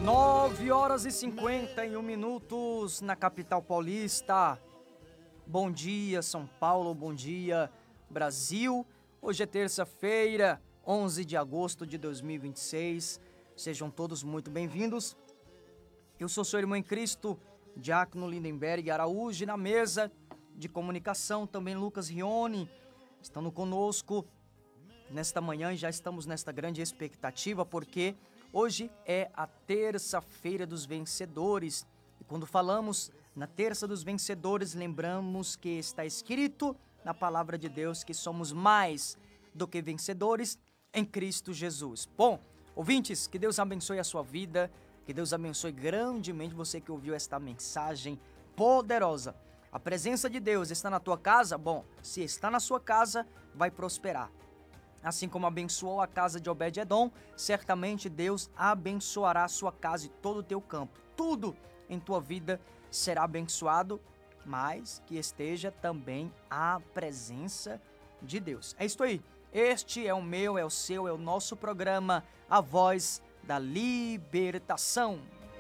9h51 na capital paulista. Bom dia, São Paulo, bom dia, Brasil. Hoje é terça-feira, 11 de agosto de 2026. Sejam todos muito bem-vindos. Eu sou seu irmão em Cristo, Diácono Lindenberg Araújo, e na mesa de comunicação também Lucas Rione, estando conosco nesta manhã, e já estamos nesta grande expectativa, porque hoje é a terça-feira dos vencedores. E quando falamos na terça dos vencedores, lembramos que está escrito na palavra de Deus que somos mais do que vencedores em Cristo Jesus. Bom, ouvintes, que Deus abençoe a sua vida, que Deus abençoe grandemente você que ouviu esta mensagem poderosa. A presença de Deus está na tua casa? Bom, se está na sua casa, vai prosperar. Assim como abençoou a casa de Obed-Edom, certamente Deus abençoará a sua casa e todo o teu campo. Tudo em tua vida será abençoado, mas que esteja também a presença de Deus. É isso aí. Este é o meu, é o seu, é o nosso programa, A Voz da Libertação.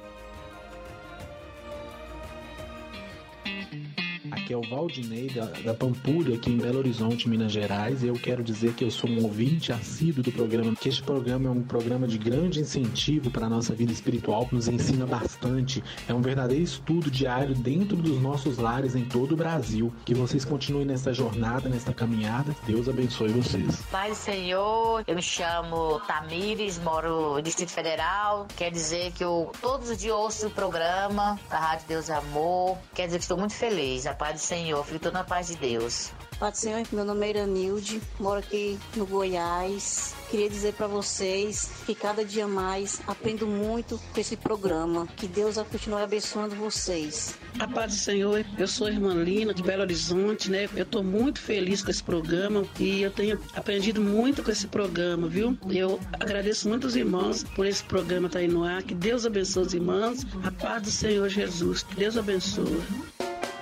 Aqui é o Valdinei da Pampulha, aqui em Belo Horizonte, Minas Gerais. Eu quero dizer que eu sou um ouvinte assíduo do programa, que este programa é um programa de grande incentivo para a nossa vida espiritual, nos ensina bastante. É um verdadeiro estudo diário dentro dos nossos lares em todo o Brasil. Que vocês continuem nessa jornada, nessa caminhada. Deus abençoe vocês. Pai do Senhor, eu me chamo Tamires, moro no Distrito Federal. Quer dizer que eu todos os dias ouço o programa da Rádio Deus Amor. Quer dizer que estou muito feliz. A paz do Senhor, fico toda na paz de Deus. Paz do Senhor, meu nome é Iranilde, moro aqui no Goiás. Queria dizer para vocês que cada dia mais aprendo muito com esse programa. Que Deus continue abençoando vocês. A paz do Senhor, eu sou a irmã Lina de Belo Horizonte, né? Eu estou muito feliz com esse programa e eu tenho aprendido muito com esse programa, viu? Eu agradeço muito os irmãos por esse programa estar aí no ar. Que Deus abençoe os irmãos. A paz do Senhor Jesus. Que Deus abençoe.